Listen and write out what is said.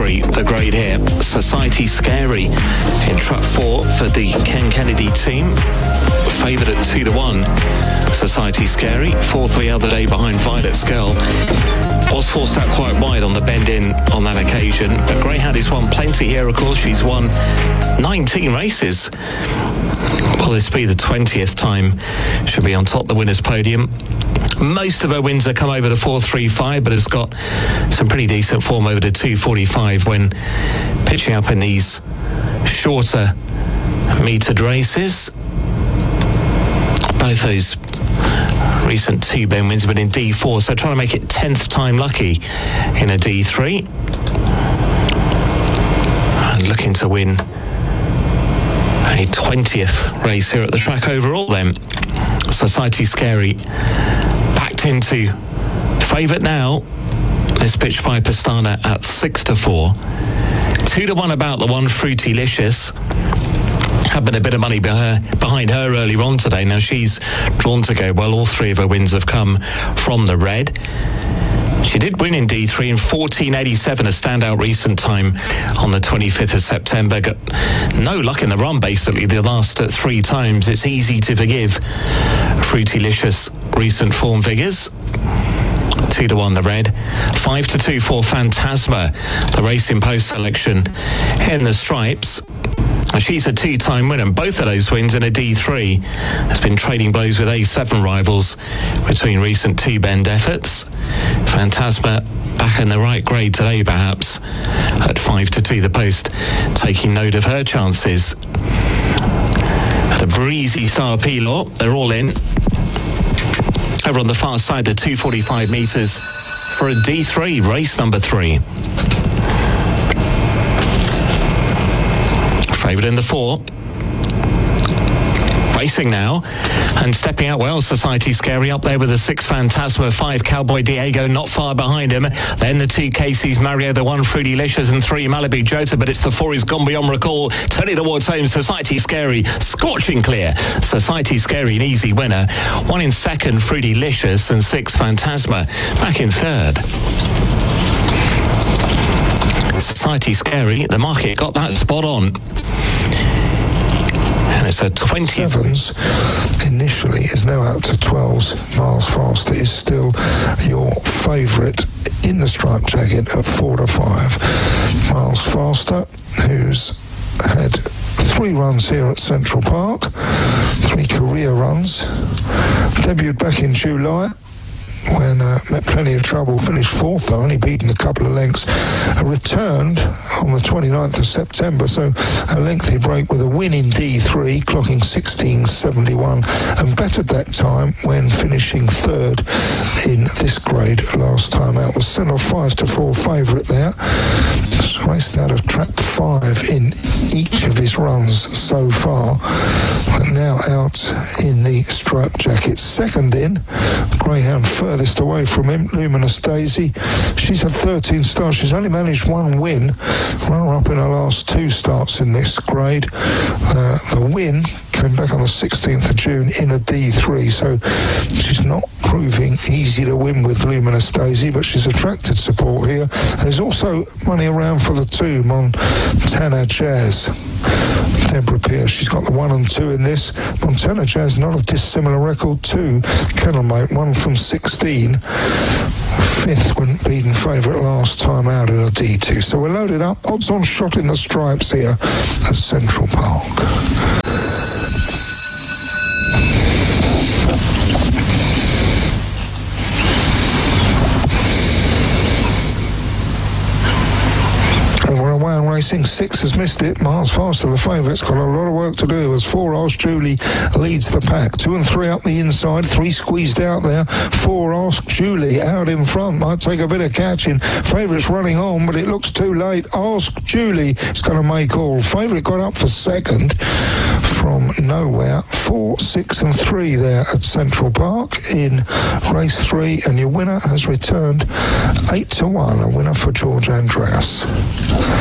D3, the grade here. Society Scary in trap 4 for the Ken Kennedy team. Favoured at 2-1. Society Scary, fourth the other day behind Violet's Girl. Was forced out quite wide on the bend in on that occasion. But Greyhound has won plenty here, of course. She's won 19 races. Will this be the 20th time she'll be on top of the winner's podium? Most of her wins have come over the 4.35, but has got some pretty decent form over the 2.45 when pitching up in these shorter metered races. Both those recent two-bend wins have been in D4, so trying to make it 10th time lucky in a D3. And looking to win a 20th race here at the track overall then. Society Scary backed into favourite now. This pitch by Pastana at 6-4. 2-1 about the one, Fruitylicious. Had been a bit of money behind her earlier on today. Now she's drawn to go well. All three of her wins have come from the red. She did win in D3 in 14.87, a standout recent time on the 25th of September. Got no luck in the run, basically, the last three times. It's easy to forgive Fruitylicious recent form figures. 2-1 the red. 5-2 for Phantasma, the Racing Post selection in the stripes. She's a two-time winner. Both of those wins in a D3 has been trading blows with A7 rivals between recent two-bend efforts. Phantasma back in the right grade today, perhaps, at 5-2 the post, taking note of her chances. The breezy Star P-Law, they're all in. Over on the far side, the 2.45 metres for a D3, race number 3. Favoured in the 4. Racing now and stepping out well. Society Scary up there with the 6 Phantasma, 5 Cowboy Diego not far behind him. Then the 2 Casey's Mario, the 1 Fruitylicious and 3 Malibu Jota, but it's the 4 who's gone beyond recall. Turning towards home, Society Scary scorching clear. Society Scary an easy winner. 1 in second, Fruitylicious, and 6 Phantasma back in third. Society Scary, the market got that spot on. And it's a 20th. 7s initially is now out to 12s. Miles Faster is still your favourite in the striped jacket at 4-5. Miles Faster, who's had 3 runs here at Central Park, 3 career runs, debuted back in July when met plenty of trouble, finished 4th though, only beaten a couple of lengths, returned on the 29th of September, so a lengthy break with a win in D3, clocking 16.71, and bettered that time when finishing 3rd in this grade last time out. Was sent off 5-4 favourite there, raced out of trap 5 in each of his runs so far, but now out in the striped jacket. Second in, Greyhound furthest away from him, Luminous Daisy. She's had 13 starts. She's only managed 1 win. Runner-up in her last 2 starts in this grade. The win came back on the 16th of June in a D3, so she's not proving easy to win with Luminous Daisy, but she's attracted support here. There's also money around for the 2, Montana Jazz. Deborah Pierce, she's got the 1 and 2 in this. Montana Jazz, not a dissimilar record too. Kennelmate, 1 from 16. 5th when beaten favourite last time out in a D2. So we're loaded up. Odds on shot in the stripes here at Central Park. Racing 6 has missed it. Miles Faster, the favourite's got a lot of work to do as 4 Ask Julie leads the pack. 2 and 3 up the inside, 3 squeezed out there. 4 Ask Julie out in front, might take a bit of catching. Favourite's running on, but it looks too late. Ask Julie is going to make all. Favourite got up for second from nowhere. 4, 6 and 3 there at Central Park in race 3, and your winner has returned 8-1, a winner for George Andreas.